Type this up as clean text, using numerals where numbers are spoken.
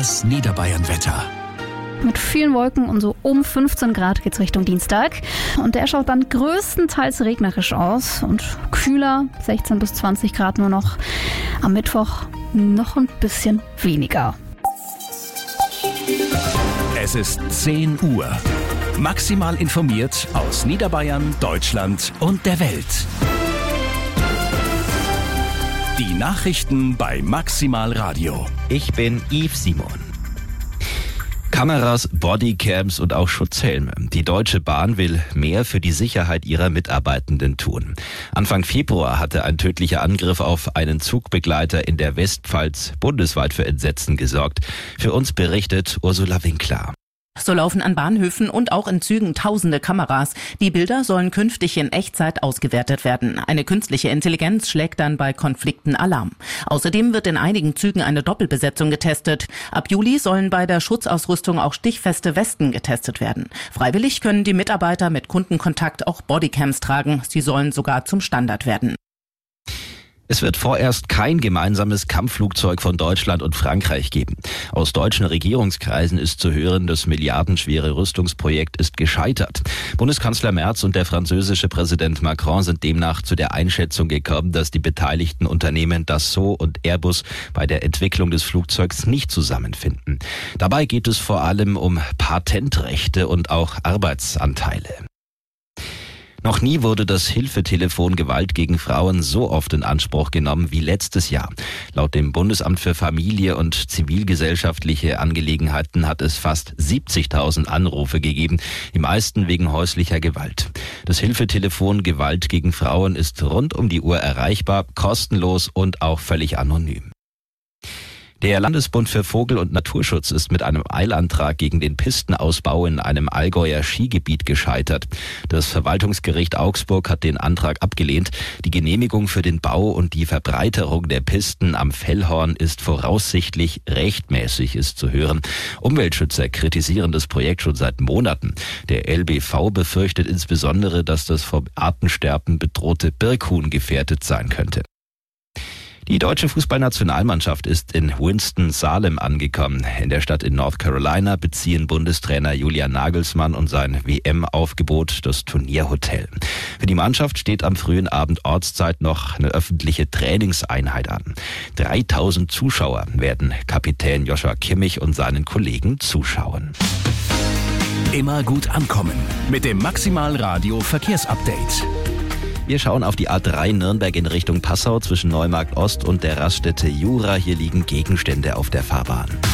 Das Niederbayern-Wetter. Mit vielen Wolken und so um 15 Grad geht's Richtung Dienstag. Und der schaut dann größtenteils regnerisch aus und kühler, 16 bis 20 Grad nur noch. Am Mittwoch noch ein bisschen weniger. Es ist 10 Uhr. Maximal informiert aus Niederbayern, Deutschland und der Welt. Die Nachrichten bei Maximal Radio. Ich bin Yves Simon. Kameras, Bodycams und auch Schutzhelme. Die Deutsche Bahn will mehr für die Sicherheit ihrer Mitarbeitenden tun. Anfang Februar hatte ein tödlicher Angriff auf einen Zugbegleiter in der Westpfalz bundesweit für Entsetzen gesorgt. Für uns berichtet Ursula Winkler. So laufen an Bahnhöfen und auch in Zügen tausende Kameras. Die Bilder sollen künftig in Echtzeit ausgewertet werden. Eine künstliche Intelligenz schlägt dann bei Konflikten Alarm. Außerdem wird in einigen Zügen eine Doppelbesetzung getestet. Ab Juli sollen bei der Schutzausrüstung auch stichfeste Westen getestet werden. Freiwillig können die Mitarbeiter mit Kundenkontakt auch Bodycams tragen. Sie sollen sogar zum Standard werden. Es wird vorerst kein gemeinsames Kampfflugzeug von Deutschland und Frankreich geben. Aus deutschen Regierungskreisen ist zu hören, das milliardenschwere Rüstungsprojekt ist gescheitert. Bundeskanzler Merz und der französische Präsident Macron sind demnach zu der Einschätzung gekommen, dass die beteiligten Unternehmen Dassault und Airbus bei der Entwicklung des Flugzeugs nicht zusammenfinden. Dabei geht es vor allem um Patentrechte und auch Arbeitsanteile. Noch nie wurde das Hilfetelefon Gewalt gegen Frauen so oft in Anspruch genommen wie letztes Jahr. Laut dem Bundesamt für Familie und zivilgesellschaftliche Angelegenheiten hat es fast 70.000 Anrufe gegeben, die meisten wegen häuslicher Gewalt. Das Hilfetelefon Gewalt gegen Frauen ist rund um die Uhr erreichbar, kostenlos und auch völlig anonym. Der Landesbund für Vogel- und Naturschutz ist mit einem Eilantrag gegen den Pistenausbau in einem Allgäuer Skigebiet gescheitert. Das Verwaltungsgericht Augsburg hat den Antrag abgelehnt. Die Genehmigung für den Bau und die Verbreiterung der Pisten am Fellhorn ist voraussichtlich rechtmäßig, ist zu hören. Umweltschützer kritisieren das Projekt schon seit Monaten. Der LBV befürchtet insbesondere, dass das vom Artensterben bedrohte Birkhuhn gefährdet sein könnte. Die deutsche Fußballnationalmannschaft ist in Winston-Salem angekommen. In der Stadt in North Carolina beziehen Bundestrainer Julian Nagelsmann und sein WM-Aufgebot das Turnierhotel. Für die Mannschaft steht am frühen Abend Ortszeit noch eine öffentliche Trainingseinheit an. 3000 Zuschauer werden Kapitän Joshua Kimmich und seinen Kollegen zuschauen. Immer gut ankommen mit dem Maximal Radio Verkehrsupdate. Wir schauen auf die A3 Nürnberg in Richtung Passau zwischen Neumarkt Ost und der Raststätte Jura. Hier liegen Gegenstände auf der Fahrbahn.